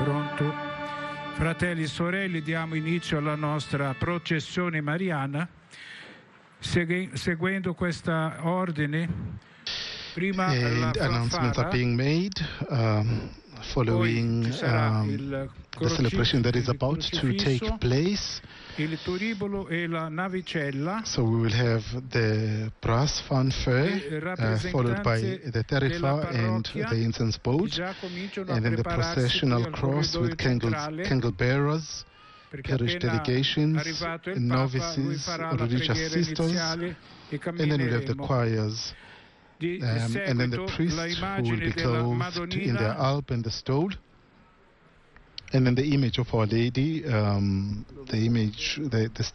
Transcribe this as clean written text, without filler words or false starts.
Pronto? Fratelli e sorelle, diamo inizio alla nostra processione mariana, seguendo questa ordine. Prima And announcements are being made following the celebration that is about to take place. Il turibolo e la navicella. So we will have the brass fanfare, followed by the tarifa and the incense boat, and then the processional cross with candle bearers, parish delegations, novices, religious sisters, and then we'll have the choirs. And then the priests who will be clothed in their alb and the stole. And then the image of Our Lady, the